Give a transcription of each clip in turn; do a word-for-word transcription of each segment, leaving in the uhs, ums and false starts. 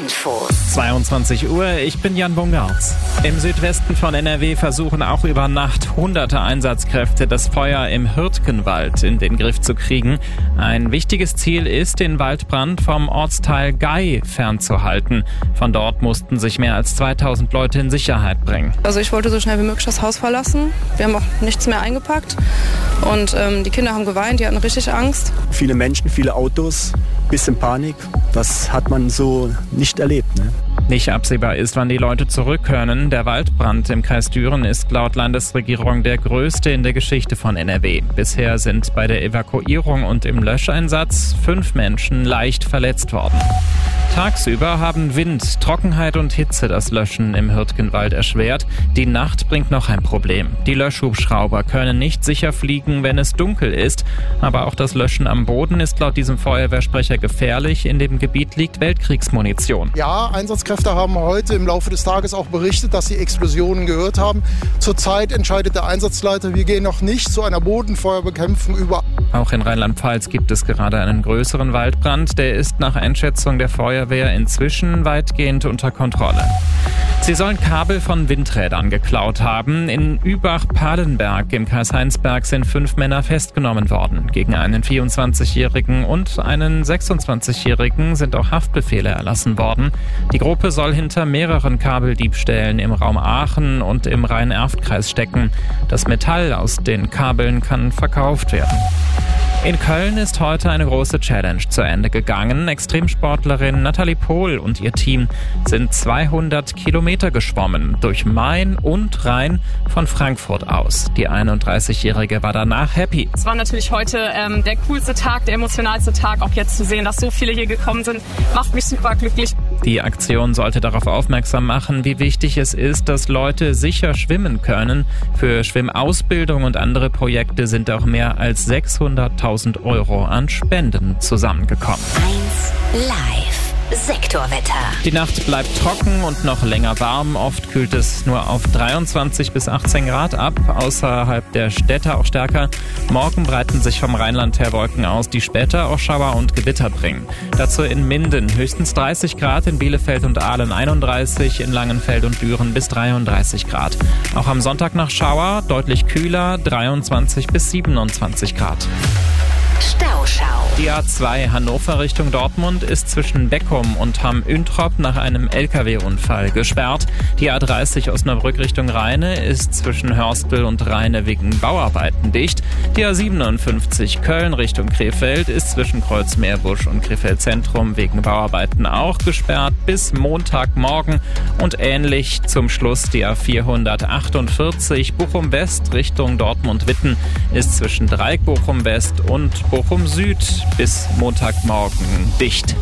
Infos. zweiundzwanzig Uhr, ich bin Jan Bungartz. Im Südwesten von N R W versuchen auch über Nacht hunderte Einsatzkräfte, das Feuer im Hürtgenwald in den Griff zu kriegen. Ein wichtiges Ziel ist, den Waldbrand vom Ortsteil Gei fernzuhalten. Von dort mussten sich mehr als zweitausend Leute in Sicherheit bringen. Also ich wollte so schnell wie möglich das Haus verlassen. Wir haben auch nichts mehr eingepackt. Und ähm, die Kinder haben geweint, die hatten richtig Angst. Viele Menschen, viele Autos, bisschen Panik. Das hat man so nicht erlebt, ne? Nicht absehbar ist, wann die Leute zurück können. Der Waldbrand im Kreis Düren ist laut Landesregierung der größte in der Geschichte von N R W. Bisher sind bei der Evakuierung und im Löscheinsatz fünf Menschen leicht verletzt worden. Tagsüber haben Wind, Trockenheit und Hitze das Löschen im Hürtgenwald erschwert. Die Nacht bringt noch ein Problem. Die Löschhubschrauber können nicht sicher fliegen, wenn es dunkel ist. Aber auch das Löschen am Boden ist laut diesem Feuerwehrsprecher gefährlich. In dem Gebiet liegt Weltkriegsmunition. Ja, Einsatzkräfte haben heute im Laufe des Tages auch berichtet, dass sie Explosionen gehört haben. Zurzeit entscheidet der Einsatzleiter, wir gehen noch nicht zu einer Bodenfeuerbekämpfung über. Auch in Rheinland-Pfalz gibt es gerade einen größeren Waldbrand. Der ist nach Einschätzung der Feuerwehr inzwischen weitgehend unter Kontrolle. Sie sollen Kabel von Windrädern geklaut haben. In Übach-Palenberg im Kreis Heinsberg sind fünf Männer festgenommen worden. Gegen einen vierundzwanzigjährigen und einen sechsundzwanzigjährigen sind auch Haftbefehle erlassen worden. Die Gruppe soll hinter mehreren Kabeldiebstählen im Raum Aachen und im Rhein-Erft-Kreis stecken. Das Metall aus den Kabeln kann verkauft werden. In Köln ist heute eine große Challenge zu Ende gegangen. Extremsportlerin Nathalie Pohl und ihr Team sind zweihundert Kilometer geschwommen, durch Main und Rhein von Frankfurt aus. Die einunddreißigjährige war danach happy. Es war natürlich heute ähm, der coolste Tag, der emotionalste Tag. Auch jetzt zu sehen, dass so viele hier gekommen sind, macht mich super glücklich. Die Aktion sollte darauf aufmerksam machen, wie wichtig es ist, dass Leute sicher schwimmen können. Für Schwimmausbildung und andere Projekte sind auch mehr als sechshunderttausend Euro an Spenden zusammengekommen. eins Live. Sektorwetter. Die Nacht bleibt trocken und noch länger warm. Oft kühlt es nur auf dreiundzwanzig bis achtzehn Grad ab, außerhalb der Städte auch stärker. Morgen breiten sich vom Rheinland her Wolken aus, die später auch Schauer und Gewitter bringen. Dazu in Minden höchstens dreißig Grad, in Bielefeld und Aalen einunddreißig, in Langenfeld und Düren bis dreiunddreißig Grad. Auch am Sonntag noch Schauer, deutlich kühler, dreiundzwanzig bis siebenundzwanzig Grad. Stauschau. Die A zwei Hannover Richtung Dortmund ist zwischen Beckum und Hamm-Üntrop nach einem L K W-Unfall gesperrt. Die A dreißig Osnabrück Richtung Rheine ist zwischen Hörstel und Rheine wegen Bauarbeiten dicht. Die A siebenundfünfzig Köln Richtung Krefeld ist zwischen Kreuzmeerbusch und Krefeld Zentrum wegen Bauarbeiten auch gesperrt bis Montagmorgen. Und ähnlich zum Schluss die A vierhundertachtundvierzig Bochum West Richtung Dortmund-Witten ist zwischen Dreieck Bochum West und Bochum Süd bis Montagmorgen dicht.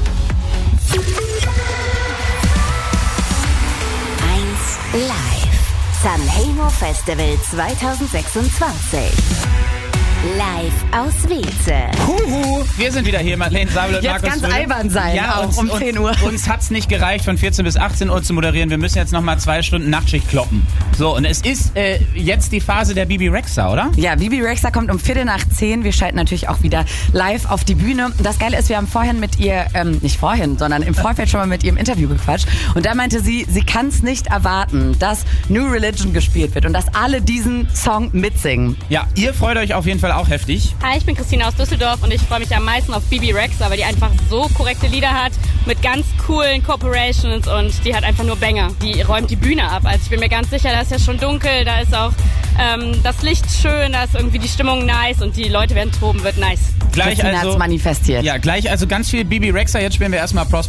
eins Live. Sanremo Festival zweitausendsechsundzwanzig. Live aus Weze. Huhu, wir sind wieder hier, Marlene Sabel und jetzt Markus ganz Söder. albern sein, ja, auch uns, um zehn Uhr. Uns hat's nicht gereicht, von vierzehn bis achtzehn Uhr zu moderieren. Wir müssen jetzt nochmal zwei Stunden Nachtschicht kloppen. So, und es ist äh, jetzt die Phase der Bibi Rexha, oder? Ja, Bibi Rexha kommt um Viertel nach zehn. Wir schalten natürlich auch wieder live auf die Bühne. Das Geile ist, wir haben vorhin mit ihr, ähm, nicht vorhin, sondern im Vorfeld schon mal mit ihr im Interview gequatscht. Und da meinte sie, sie kann es nicht erwarten, dass New Religion gespielt wird und dass alle diesen Song mitsingen. Ja, ihr freut euch auf jeden Fall auch heftig. Hi, ich bin Christina aus Düsseldorf und ich freue mich am meisten auf Bibi Rexha, weil die einfach so korrekte Lieder hat mit ganz coolen Corporations und die hat einfach nur Banger. Die räumt die Bühne ab. Also ich bin mir ganz sicher, da ist ja schon dunkel, da ist auch ähm, das Licht schön, da ist irgendwie die Stimmung nice und die Leute werden toben, wird nice. Gleich Christina also hat's manifestiert. Ja, gleich also ganz viel Bibi Rexha. Jetzt spielen wir erstmal Prosper.